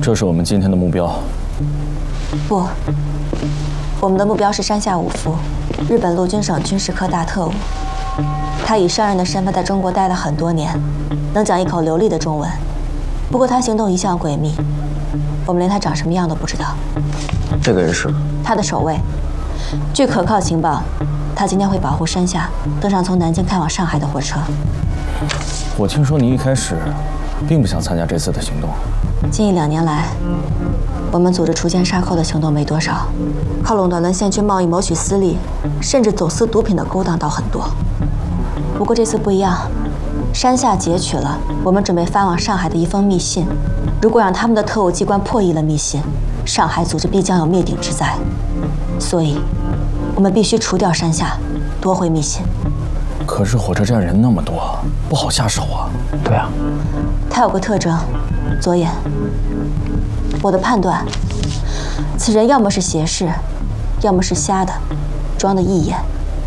这是我们今天的目标。 不，我们的目标是山下武夫，日本陆军省军事科大特务。他以商人的身份在中国待了很多年，能讲一口流利的中文。不过他行动一向诡秘，我们连他长什么样都不知道。 这个人是他的守卫。据可靠情报，他今天会保护山下登上从南京开往上海的火车。 我听说你一开始并不想参加这次的行动。 近1、2年来，我们组织锄奸杀寇的行动没多少，靠垄断沦陷去贸易谋取私利，甚至走私毒品的勾当倒很多。不过这次不一样，山下截取了我们准备发往上海的一封密信。如果让他们的特务机关破译了密信，上海组织必将有灭顶之灾。所以，我们必须除掉山下，夺回密信。 可是火车站人那么多，不好下手啊。对啊， 他有个特征，左眼。我的判断，此人要么是斜视，要么是瞎的，装的义眼。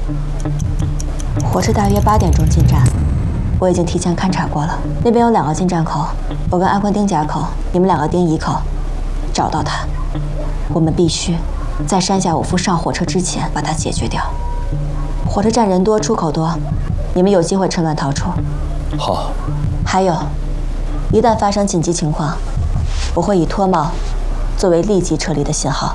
火车大约8点钟进站，我已经提前勘察过了。那边有2个进站口，我跟安坤丁夹口，你们2个丁乙口。找到他，我们必须在山下武夫上火车之前把他解决掉。火车站人多，出口多，你们有机会趁乱逃出。 好。 还有，一旦发生紧急情况，我会以脱帽作为立即撤离的信号。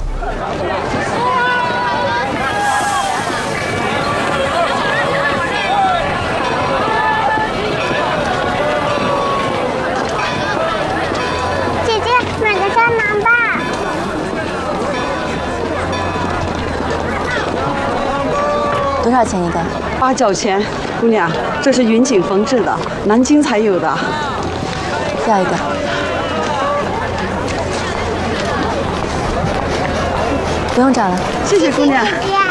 姐姐，买个胶囊吧。 多少钱一个 ？8角钱。姑娘，这是云锦缝制的，南京才有的。 要一个。不用找了， 谢谢姑娘。 姐姐